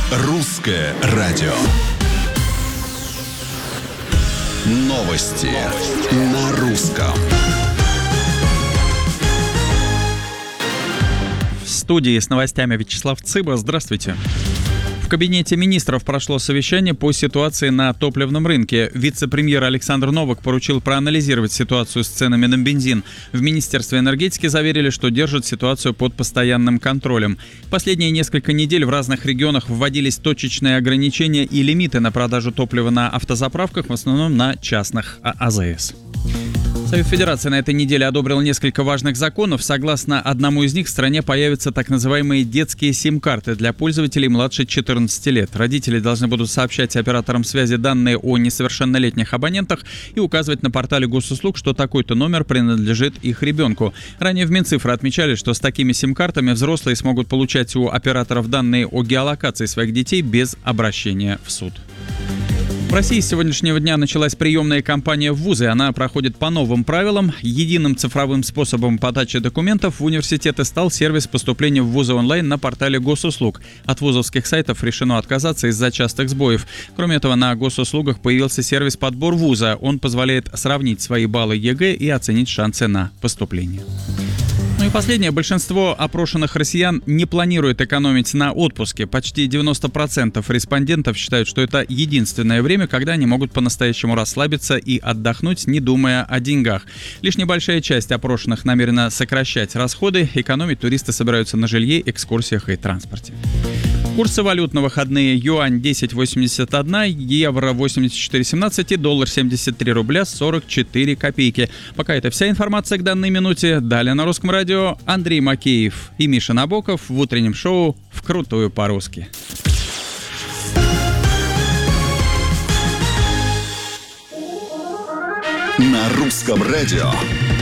Русское радио. Новости на русском. В студии с новостями Вячеслав Цыба. Здравствуйте. В кабинете министров прошло совещание по ситуации на топливном рынке. Вице-премьер Александр Новак поручил проанализировать ситуацию с ценами на бензин. В Министерстве энергетики заверили, что держат ситуацию под постоянным контролем. Последние несколько недель в разных регионах вводились точечные ограничения и лимиты на продажу топлива на автозаправках, в основном на частных АЗС. Совет Федерации на этой неделе одобрил несколько важных законов. Согласно одному из них, в стране появятся так называемые детские сим-карты для пользователей младше 14 лет. Родители должны будут сообщать операторам связи данные о несовершеннолетних абонентах и указывать на портале госуслуг, что такой-то номер принадлежит их ребенку. Ранее в Минцифры отмечали, что с такими сим-картами взрослые смогут получать у операторов данные о геолокации своих детей без обращения в суд. В России с сегодняшнего дня началась приемная кампания в вузы. Она проходит по новым правилам. Единым цифровым способом подачи документов в университеты стал сервис поступления в вузы онлайн на портале госуслуг. От вузовских сайтов решено отказаться из-за частых сбоев. Кроме этого, на госуслугах появился сервис «Подбор вуза». Он позволяет сравнить свои баллы ЕГЭ и оценить шансы на поступление. Ну и последнее. Большинство опрошенных россиян не планирует экономить на отпуске. Почти 90% респондентов считают, что это единственное время, когда они могут по-настоящему расслабиться и отдохнуть, не думая о деньгах. Лишь небольшая часть опрошенных намерена сокращать расходы. Экономить туристы собираются на жилье, экскурсиях и транспорте. Курсы валют на выходные: юань 10,81, евро 84,17 и доллар 73 рубля 44 копейки. Пока это вся информация к данной минуте. Далее на Русском радио Андрей Макеев и Миша Набоков в утреннем шоу «Вкрутую по-русски». На Русском радио